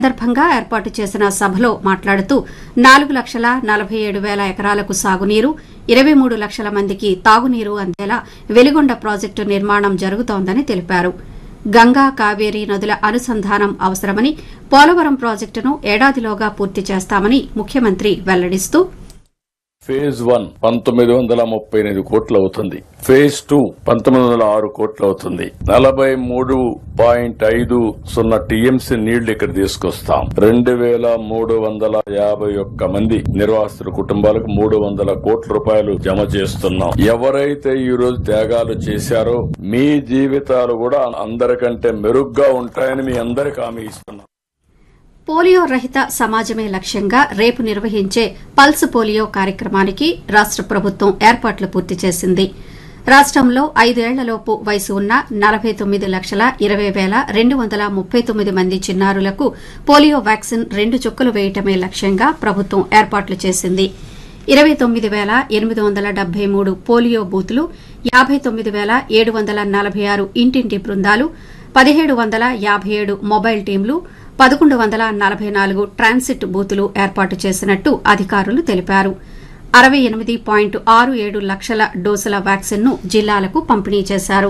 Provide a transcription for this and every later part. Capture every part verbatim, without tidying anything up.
సందర్భంగా ఏర్పాటు చేసిన సభలో మాట్లాడుతూ నాలుగు లక్షల నలభై ఏడు వేల ఎకరాలకు సాగునీరు ఇరవై మూడు లక్షల మందికి తాగునీరు అందేలా వెలిగొండ ప్రాజెక్టు నిర్మాణం జరుగుతోందని తెలిపారు. గంగా కావేరీ నదుల అనుసంధానం అవసరమని, పోలవరం ప్రాజెక్టును ఏడాదిలోగా పూర్తి చేస్తామని ముఖ్యమంత్రి వెల్లడిస్తూ ఫేజ్ వన్ పంతొమ్మిది వందల ముప్పై ఎనిమిది కోట్లు అవుతుంది. ఫేజ్ టూ పంతొమ్మిది వందల ఆరు కోట్లు అవుతుంది. నలభై మూడు పాయింట్ ఐదు సున్నా టీఎంసీ నీళ్లు ఇక్కడ తీసుకొస్తాం. రెండు వేల మూడు వందల యాభై ఒక్క మంది నిర్వాసితుల కుటుంబాలకు మూడు వందల కోట్ల రూపాయలు జమ చేస్తున్నాం. ఎవరైతే ఈ రోజు త్యాగాలు చేశారో మీ జీవితాలు కూడా అందరికంటే మెరుగ్గా ఉంటాయని మీ అందరికి హామీ ఇస్తున్నాం. పోలియో రహిత సమాజమే లక్ష్యంగా రేపు నిర్వహించే పల్స్ పోలియో కార్యక్రమానికి రాష్ట ప్రభుత్వం ఏర్పాట్లు పూర్తి చేసింది. రాష్టంలో ఐదేళ్లలోపు వయసు ఉన్న నలభై తొమ్మిది లక్షల ఇరవై వేల రెండు వందల ముప్పై తొమ్మిది మంది చిన్నారులకు పోలియో వ్యాక్సిన్ రెండు చుక్కలు వేయటమే లక్ష్యంగా ప్రభుత్వం ఏర్పాట్లు చేసింది. ఇరవై తొమ్మిది వేల ఎనిమిది వందల డెబ్బై మూడు పోలియో బూతులు, యాబై తొమ్మిది వేల ఏడు వందల నలభై ఆరు ఇంటింటి బృందాలు, పదిహేడు వందల యాబై ఏడు మొబైల్ టీంలు, పదకొండు వందల నలభై నాలుగు ట్రాన్సిట్ బూతులు ఏర్పాటు చేసినట్టు అధికారులు తెలిపారు. అరవై ఎనిమిది పాయింట్ ఆరు ఏడు లక్షల డోసుల వ్యాక్సిన్ ను జిల్లాలకు పంపిణీ చేశారు.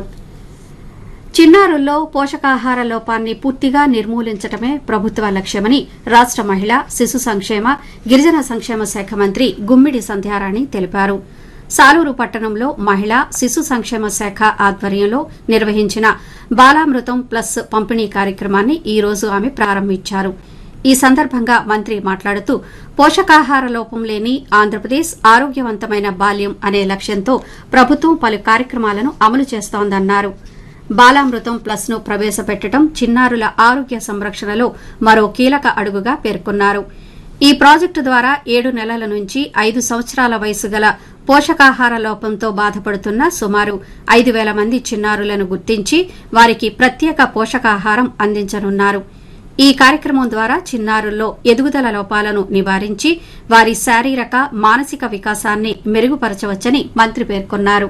చిన్నారుల్లో పోషకాహార లోపాన్ని పూర్తిగా నిర్మూలించడమే ప్రభుత్వ లక్ష్యమని రాష్ట మహిళా శిశు సంక్షేమ గిరిజన సంక్షేమ శాఖ మంత్రి గుమ్మిడి సంధ్యారాణి తెలిపారు. సాలూరు పట్టణంలో మహిళా శిశు సంక్షేమ శాఖ ఆధ్వర్యంలో నిర్వహించిన బాలామృతం ప్లస్ పంపిణీ కార్యక్రమాన్ని ఈ రోజు ఆమె ప్రారంభించారు. ఈ సందర్భంగా మంత్రి మాట్లాడుతూ పోషకాహార లోపం లేని ఆంధ్రప్రదేశ్ ఆరోగ్యవంతమైన బాల్యం అనే లక్ష్యంతో ప్రభుత్వం పలు కార్యక్రమాలను అమలు చేస్తోందన్నారు. బాలామృతం ప్లస్ ను ప్రవేశపెట్టడం చిన్నారుల ఆరోగ్య సంరక్షణలో మరో కీలక అడుగుగా పేర్కొన్నారు. ఈ ప్రాజెక్టు ద్వారా ఏడు నెలల నుంచి ఐదు సంవత్సరాల వయసు గల పోషకాహార లోపంతో బాధపడుతున్న సుమారు ఐదు వేల మంది చిన్నారులను గుర్తించి వారికి ప్రత్యేక పోషకాహారం అందించనున్నారు. ఈ కార్యక్రమం ద్వారా చిన్నారుల్లో ఎదుగుదల లోపాలను నివారించి వారి శారీరక మానసిక వికాసాన్ని మెరుగుపరచవచ్చని మంత్రి పేర్కొన్నారు.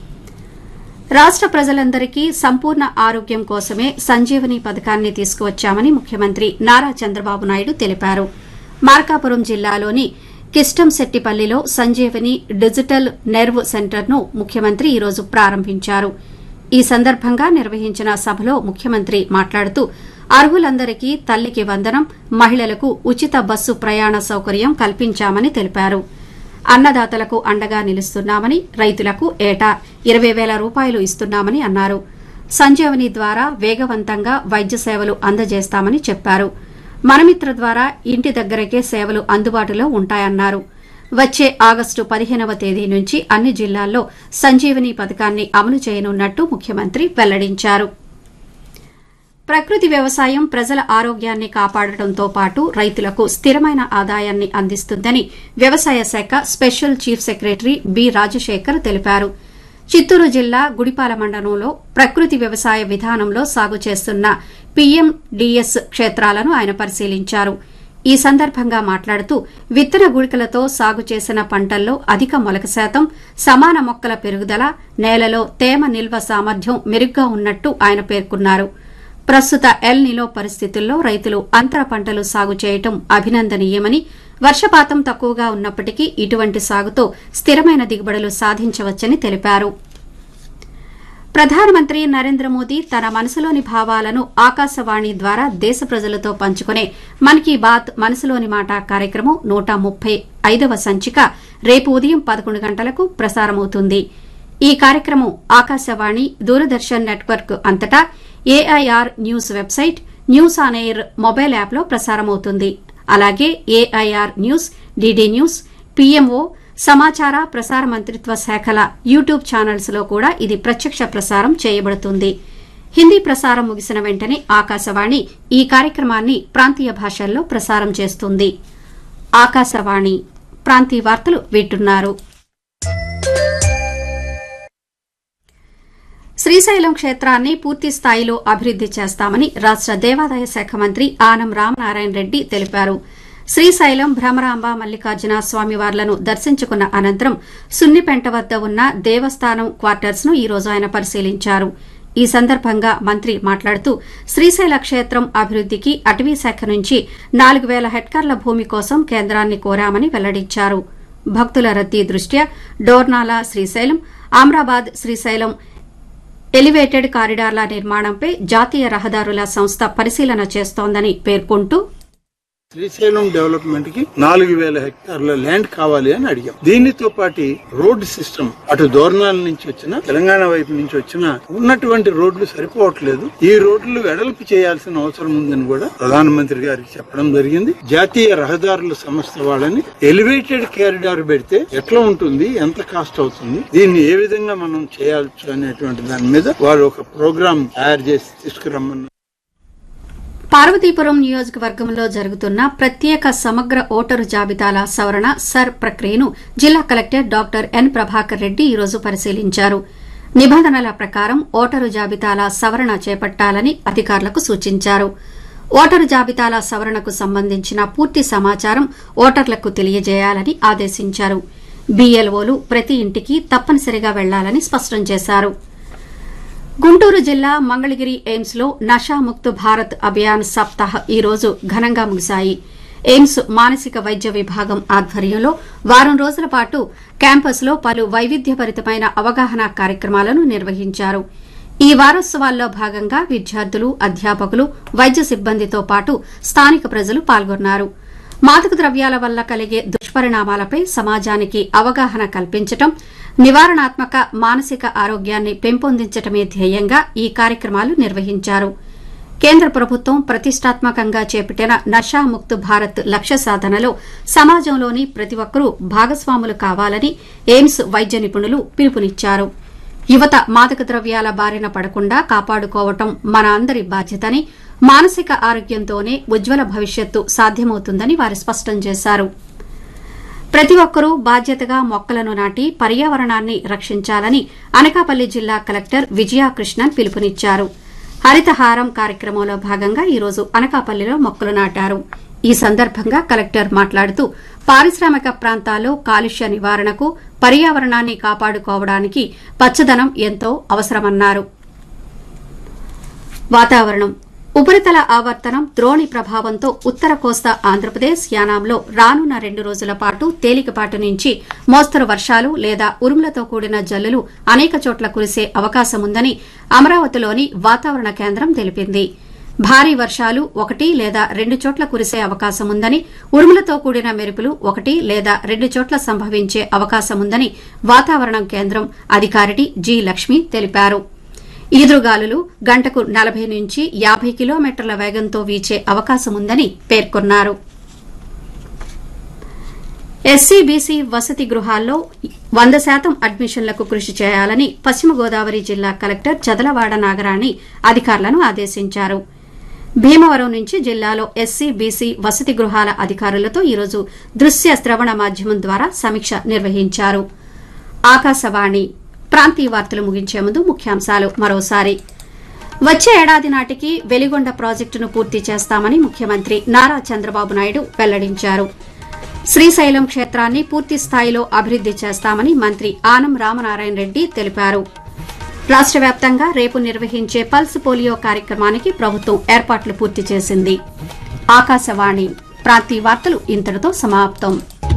రాష్ట ప్రజలందరికీ సంపూర్ణ ఆరోగ్యం కోసమే సంజీవని పథకాన్ని తీసుకువచ్చామని ముఖ్యమంత్రి నారా చంద్రబాబు నాయుడు తెలిపారు. మార్కాపురం జిల్లాలోని కిష్టంశెట్టిపల్లిలో సంజీవని డిజిటల్ నెర్వ్ సెంటర్ను ముఖ్యమంత్రి ఈరోజు ప్రారంభించారు. ఈ సందర్భంగా నిర్వహించిన సభలో ముఖ్యమంత్రి మాట్లాడుతూ అర్హులందరికీ తల్లికి వందనం, మహిళలకు ఉచిత బస్సు ప్రయాణ సౌకర్యం కల్పించామని తెలిపారు. అన్నదాతలకు అండగా నిలుస్తున్నామని, రైతులకు ఏటా ఇరవై వేల రూపాయలు ఇస్తున్నామని అన్నారు. సంజీవని ద్వారా వేగవంతంగా వైద్య సేవలు అందజేస్తామని చెప్పారు. మనమిత్ర ద్వారా ఇంటి దగ్గరకే సేవలు అందుబాటులో ఉంటాయన్నారు. వచ్చే ఆగస్టు పదిహేనవ తేదీ నుంచి అన్ని జిల్లాల్లో సంజీవని పథకాన్ని అమలు చేయనున్నట్టు ముఖ్యమంత్రి వెల్లడించారు. ప్రకృతి వ్యవసాయం ప్రజల ఆరోగ్యాన్ని కాపాడటంతో పాటు రైతులకు స్థిరమైన ఆదాయాన్ని అందిస్తుందని వ్యవసాయ శాఖ special chief secretary B Rajasekhar తెలిపారు. చిత్తూరు జిల్లా గుడిపాల మండలంలో ప్రకృతి వ్యవసాయ విధానంలో సాగు చేస్తున్న పీఎండీఎస్ క్షేత్రాలను ఆయన పరిశీలించారు. ఈ సందర్భంగా మాట్లాడుతూ విత్తన గుళికలతో సాగు చేసిన పంటల్లో అధిక మొలక శాతం, సమాన మొక్కల పెరుగుదల, నేలలో తేమ నిల్వ సామర్థ్యం మెరుగ్గా ఉన్నట్టు ఆయన పేర్కొన్నారు. ప్రస్తుత ఎల్ నిలో పరిస్థితుల్లో రైతులు అంతర పంటలు సాగు చేయడం అభినందనీయమని, వర్షపాతం తక్కువగా ఉన్నప్పటికీ ఇటువంటి సాగుతో స్థిరమైన దిగుబడులు సాధించవచ్చని తెలిపారు. ప్రధానమంత్రి నరేంద్ర మోదీ తన మనసులోని భావాలను ఆకాశవాణి ద్వారా దేశ ప్రజలతో పంచుకునే మన్ కీ బాత్ మనసులోని మాట కార్యక్రమం నూట ముప్పై ఐదవ సంచిక రేపు ఉదయం పదకొండు గంటలకు ప్రసారమవుతుంది. ఈ కార్యక్రమం ఆకాశవాణి, దూరదర్శన్ నెట్వర్క్ అంతటా AIR news website, news on air mobile యాప్లో ప్రసారమవుతుంది. అలాగే AIR news, DD news, PMO, సమాచార ప్రసార మంత్రిత్వ శాఖల యూట్యూబ్ ఛానల్స్ లో కూడా ఇది ప్రత్యక్ష ప్రసారం చేయబడుతుంది. హిందీ ప్రసారం ముగిసిన వెంటనే ఆకాశవాణి ఈ కార్యక్రమాన్ని ప్రాంతీయ భాషల్లో ప్రసారం చేస్తుంది. ఆకాశవాణి ప్రాంతీయ వార్తలు వింటున్నారు. శ్రీశైలం క్షేత్రాన్ని పూర్తి స్థాయిలో అభివృద్ది చేస్తామని రాష్ట దేవాదాయ శాఖ మంత్రి ఆనం రామనారాయణ రెడ్డి తెలిపారు. శ్రీశైలం భ్రమరాంబ మల్లికార్జున స్వామివార్లను దర్శించుకున్న అనంతరం సున్నిపెంట వద్ద ఉన్న దేవస్థానం క్వార్టర్స్ ను ఈ రోజు ఆయన పరిశీలించారు. ఈ సందర్భంగా మంత్రి మాట్లాడుతూ శ్రీశైల క్షేత్రం అభివృద్దికి అటవీ శాఖ నుంచి నాలుగు వేల హెక్టార్ల భూమి కోసం కేంద్రాన్ని కోరామని వెల్లడించారు. భక్తుల రద్దీ దృష్ట్యా డోర్నాల శ్రీశైలం, అమ్రాబాద్ శ్రీశైలం ఎలివేటెడ్ కారిడార్ల నిర్మాణంపై జాతీయ రహదారుల సంస్థ పరిశీలన చేస్తోందని పేర్కొంటూ శ్రీశైలం డెవలప్మెంట్ కి నాలుగు వేల హెక్టార్ల ల్యాండ్ కావాలి అని అడిగాం. దీనితో పాటు రోడ్డు సిస్టమ్ అటు దోర్నాల నుంచి వచ్చిన తెలంగాణ వైపు నుంచి వచ్చిన ఉన్నటువంటి రోడ్లు సరిపోవట్లేదు. ఈ రోడ్లు వెడల్పు చేయాల్సిన అవసరం ఉందని కూడా ప్రధానమంత్రి గారికి చెప్పడం జరిగింది. జాతీయ రహదారుల సంస్థ వాళ్ళని ఎలివేటెడ్ కారిడార్ పెడితే ఎట్లా ఉంటుంది, ఎంత కాస్ట్ అవుతుంది, దీన్ని ఏ విధంగా మనం చేయాల్సి అనేటువంటి దాని మీద వారు ఒక ప్రోగ్రాం తయారు చేసి తీసుకురమ్మన్నారు. పార్వతీపురం నియోజకవర్గంలో జరుగుతున్న ప్రత్యేక సమగ్ర ఓటరు జాబితాల సవరణ సర్ ప్రక్రియను జిల్లా collector doctor N Prabhakar Reddy ఈరోజు పరిశీలించారు. నిబంధనల ప్రకారం ఓటరు జాబితాల సవరణ చేపట్టాలని అధికారులకు సూచించారు. ఓటరు జాబితాల సవరణకు సంబంధించిన పూర్తి సమాచారం ఓటర్లకు తెలియజేయాలని ఆదేశించారు. బీఎల్ఓలు ప్రతి ఇంటికి తప్పనిసరిగా వెళ్లాలని స్పష్టం చేశారు. గుంటూరు జిల్లా మంగళగిరి ఎయిమ్స్ లో నషాముక్త్ భారత్ అభియాన్ సప్తాహ్ ఈ రోజు ఘనంగా ముగిశాయి. ఎయిమ్స్ మానసిక వైద్య విభాగం ఆధ్వర్యంలో వారం రోజుల పాటు క్యాంపస్ లో పలు వైవిధ్యభరితమైన అవగాహన కార్యక్రమాలను నిర్వహించారు. ఈ వారోత్సవాల్లో భాగంగా విద్యార్థులు, అధ్యాపకులు, వైద్య సిబ్బందితో పాటు స్థానిక ప్రజలు పాల్గొన్నారు. మాదక ద్రవ్యాల వల్ల కలిగే దుష్పరిణామాలపై సమాజానికి అవగాహన కల్పించడం, నివారణాత్మక మానసిక ఆరోగ్యాన్ని పెంపొందించడమే ధ్యేయంగా ఈ కార్యక్రమాలు నిర్వహించారు. కేంద్ర ప్రభుత్వం ప్రతిష్టాత్మకంగా చేపట్టిన నషాముక్త్ భారత్ లక్ష్య సాధనలో సమాజంలోని ప్రతి ఒక్కరూ భాగస్వాములు కావాలని ఎయిమ్స్ వైద్య నిపుణులు పిలుపునిచ్చారు. యువత మాదక ద్రవ్యాల బారిన పడకుండా కాపాడుకోవటం మన అందరి బాధ్యతని, మానసిక ఆరోగ్యంతోనే ఉజ్వల భవిష్యత్తు సాధ్యమవుతుందని వారు స్పష్టం చేశారు. ప్రతి ఒక్కరూ బాధ్యతగా మొక్కలను నాటి పర్యావరణాన్ని రక్షించాలని అనకాపల్లి జిల్లా కలెక్టర్ విజయాకృష్ణన్ పిలుపునిచ్చారు. హరితహారం కార్యక్రమంలో భాగంగా ఈరోజు అనకాపల్లిలో మొక్కలు నాటారు. ఈ సందర్భంగా కలెక్టర్ మాట్లాడుతూ పారిశ్రామిక ప్రాంతాల్లో కాలుష్య నివారణకు, పర్యావరణాన్ని కాపాడుకోవడానికి పచ్చదనం ఎంతో అవసరమన్నారు. వాతావరణం ఉపరితల ఆవర్తనం ద్రోణి ప్రభావంతో ఉత్తర కోస్తా ఆంధ్రప్రదేశ్, యానాంలో రానున్న రెండు రోజుల పాటు తేలికపాటి నుంచి మోస్తరు వర్షాలు లేదా ఉరుములతో కూడిన జల్లులు అనేక చోట్ల కురిసే అవకాశముందని అమరావతిలోని వాతావరణ కేంద్రం తెలిపింది. భారీ వర్షాలు ఒకటి లేదా రెండు చోట్ల కురిసే అవకాశముందని, ఉరుములతో కూడిన మెరుపులు ఒకటి లేదా రెండు చోట్ల సంభవించే అవకాశముందని వాతావరణ కేంద్రం అధికారి జి లక్ష్మి తెలిపారు. ఈదురుగాలులు గంటకు నలభై నుంచి యాభై కిలోమీటర్ల వేగంతో వీచే అవకాశముందని పేర్కొన్నారు. ఎస్సీ బీసీ వసతి గృహాల్లో వంద శాతం అడ్మిషన్లకు కృషి చేయాలని పశ్చిమ గోదావరి జిల్లా కలెక్టర్ చదలవాడ నాగరాణి అధికారులను ఆదేశించారు. భీమవరం నుంచి జిల్లాలో ఎస్సీ బీసీ వసతి గృహాల అధికారులతో ఈరోజు దృశ్య శ్రవణ మాధ్యమం ద్వారా సమీక్ష నిర్వహించారు. ఆకాశవాణి ప్రాంతీయ వార్తలు ముగించే ముందు ముఖ్యాంశాలు మరోసారి. వచ్చే ఏడాది నాటికి వెలిగొండ ప్రాజెక్టును పూర్తి చేస్తామని ముఖ్యమంత్రి నారా చంద్రబాబు నాయుడు వెల్లడించారు. శ్రీశైలం క్షేత్రాన్ని పూర్తి స్థాయిలో అభివృద్ది చేస్తామని మంత్రి ఆనం రామనారాయణ రెడ్డి తెలిపారు. రాష్ట వ్యాప్తంగా రేపు నిర్వహించే పల్స్ పోలియో కార్యక్రమానికి ప్రభుత్వం ఏర్పాట్లు పూర్తి చేసింది. ఆకాశవాణి ప్రాంతీయ వార్తలు ఇంతటితో సమాప్తం.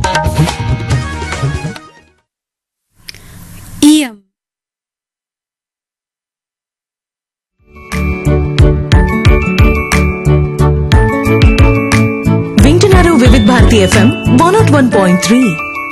వింటున్నారు వివిధ Bharati FM one not one point three.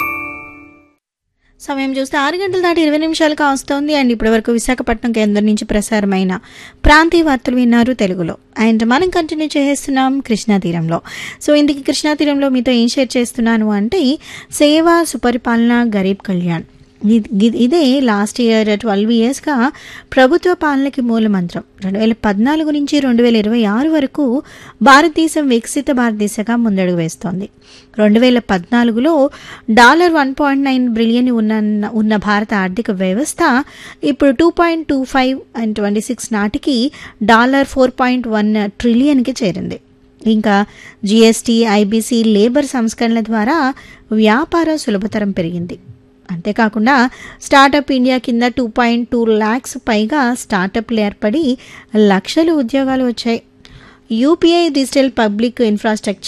సమయం చూస్తే ఆరు గంటల దాటి ఇరవై నిమిషాలు కావస్తోంది. అండ్ ఇప్పటి వరకు విశాఖపట్నం కేంద్రం నుంచి ప్రసారమైన ప్రాంతీయ వార్తలు విన్నారు తెలుగులో. అండ్ మనం కంటిన్యూ చేస్తున్నాం కృష్ణా తీరంలో. సో ఇందుకు కృష్ణా తీరంలో మీతో ఏం షేర్ చేస్తున్నాను అంటే సేవా సుపరిపాలన గరీబ్ కళ్యాణ్. ఇదే లాస్ట్ ఇయర్ ట్వెల్వ్ ఇయర్స్గా ప్రభుత్వ పాలనకి మూలమంత్రం. రెండు వేల పద్నాలుగు నుంచి రెండు వేల ఇరవై ఆరు వరకు భారతదేశం వికసిత భారతదేశంగా ముందడుగు వేస్తోంది. రెండు వేల పద్నాలుగులో dollar one point nine billion ఉన్న ఉన్న భారత ఆర్థిక వ్యవస్థ ఇప్పుడు two point two five and twenty six నాటికి డాలర్ ఫోర్ పాయింట్ వన్ ట్రిలియన్కి చేరింది. ఇంకా జీఎస్టీ, ఐబీసీ, లేబర్ సంస్కరణల ద్వారా వ్యాపార సులభతరం పెరిగింది. అంతేకాకుండా స్టార్టప్ ఇండియా కింద టూ పాయింట్ టూ ల్యాక్స్ పైగా స్టార్టప్లు ఏర్పడి లక్షలు ఉద్యోగాలు వచ్చాయి. UPI digital public infrastructure